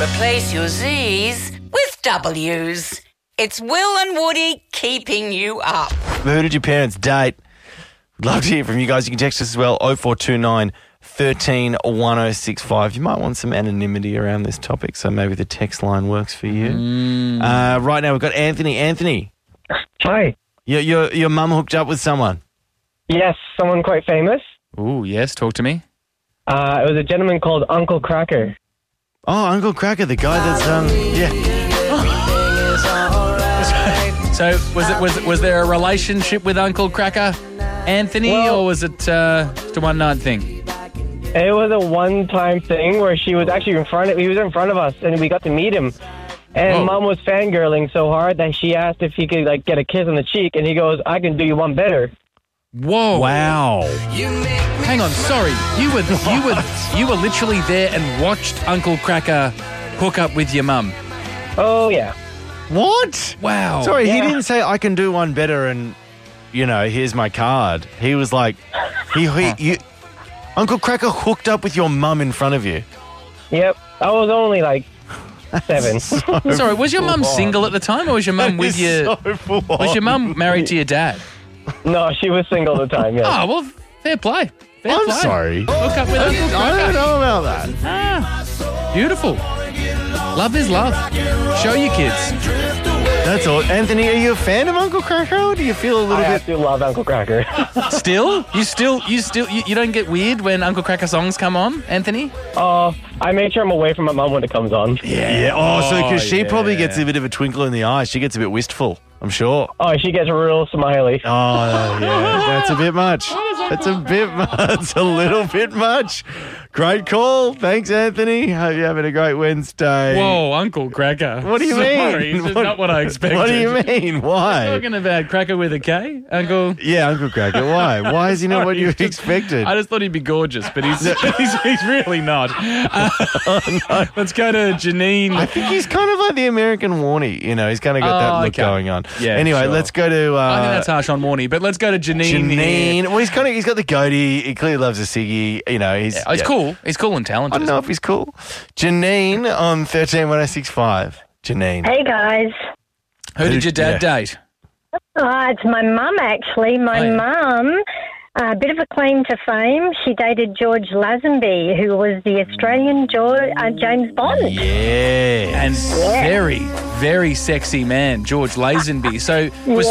Replace your Z's with W's. It's Will and Woody keeping you up. Who did your parents date? We'd love to hear from you guys. You can text us as well, 0429 13 1065. You might want some anonymity around this topic, so maybe the text line works for you. Right now we've got Anthony. Anthony, Hi. your mum hooked up with someone. Yes, someone quite famous. Ooh, yes. Talk to me. It was a gentleman called Uncle Cracker. Oh, Uncle Cracker, the guy that's So was there a relationship with Uncle Cracker, Anthony, or was it just a one-night thing? It was a one-time thing where he was in front of us, and we got to meet him. And Mom was fangirling so hard that she asked if he could get a kiss on the cheek, and he goes, "I can do you one better." Whoa! Wow! Hang on, sorry. You were literally there and watched Uncle Cracker hook up with your mum. Oh yeah. What? Wow! Sorry, he didn't say I can do one better and here's my card. He was like, Uncle Cracker hooked up with your mum in front of you. Yep. I was only 7. Sorry, was your mum single at the time, or was your mum with you? Was your mum married to your dad? No, she was single at the time. Yeah. Oh well, fair play. I'm sorry. Hook up with Uncle Cracker. I don't know about that. Beautiful. Love is love. Show your kids. That's all. Anthony, are you a fan of Uncle Cracker, or do you feel a little I bit... do love Uncle Cracker. Still? You don't get weird when Uncle Cracker songs come on, Anthony? I make sure I'm away from my mum when it comes on. Yeah. Oh, so because she probably gets a bit of a twinkle in the eye. She gets a bit wistful, I'm sure. Oh, she gets real smiley. Oh, yeah. That's a bit much. That's a bit much. That's a little bit much. Great call. Thanks, Anthony. Hope you're having a great Wednesday. Whoa, Uncle Cracker. What do you Sorry, mean? This is not what I expected. What do you mean? Why? Talking about Cracker with a K, Uncle. Yeah, Uncle Cracker. Why? Why is he not what you expected? I just thought he'd be gorgeous, but he's really not. Let's go to Janine. I think he's kind of like the American Warnie. He's kind of got that look going on. Yeah, anyway, sure. let's go to... I think that's harsh on Warnie, but let's go to Janine. Janine. Well, he's got the goatee. He clearly loves a ciggy. He's cool. He's cool and talented. I don't know if he's cool. Janine on 131065. Janine. Hey, guys. Who did your dad date? It's my mum, actually. My mum, a bit of a claim to fame. She dated George Lazenby, who was the Australian James Bond. Yeah. And very, very sexy man, George Lazenby. So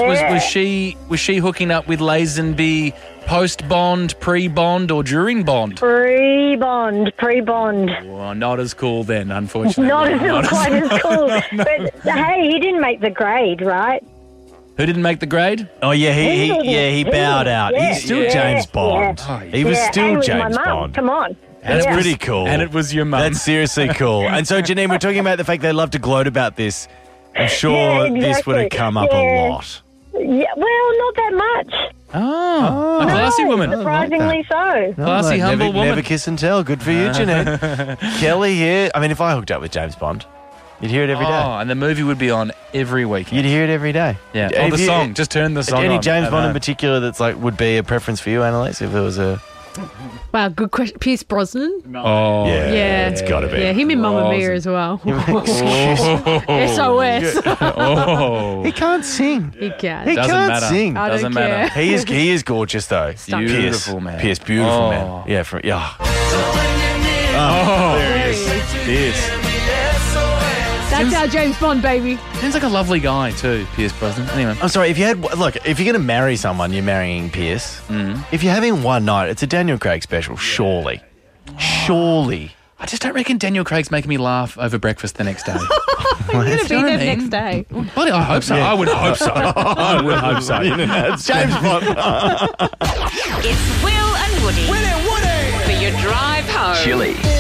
was she hooking up with Lazenby post-Bond, pre-Bond, or during Bond? Pre-Bond. Well, not as cool then, unfortunately. Not quite as cool. But, hey, he didn't make the grade, right? Who didn't make the grade? Oh, yeah, he bowed out. Yeah, He's still James Bond. Yeah. He was still and James my mum. Bond. Come on. That's pretty cool. And it was your mum. That's seriously cool. And so, Janine, we're talking about the fact they love to gloat about this. I'm sure this would have come up a lot. Yeah, well, not that much. Oh, a classy woman. Surprisingly so. Classy, humble woman. Never kiss and tell. Good for you, Janine. Kelly here. I mean, if I hooked up with James Bond, you'd hear it every day. Oh, and the movie would be on every weekend. You'd hear it every day. Yeah. Oh, the song. Just turn the song on. Any James Bond in particular that's would be a preference for you, Annalise, if there was a... Wow, good question. Pierce Brosnan. Oh, yeah. It's got to be. Yeah, him and Mamma Mia as well. SOS. Oh. He can't sing. He can. He Doesn't can't matter. sing. I don't Doesn't care. matter. He is gorgeous though. Beautiful man. Pierce, beautiful man. Yeah, there he is. Pierce. That's our James Bond, baby. Seems like a lovely guy too, Pierce Brosnan. Anyway. I'm sorry, if you're going to marry someone, you're marrying Pierce. If you're having one night, it's a Daniel Craig special, surely. Surely. I just don't reckon Daniel Craig's making me laugh over breakfast the next day. He's going to be there next day. Well, I hope so. I would hope so. I would hope so. It's James Bond. It's Will and Woody. For your drive home. Chili.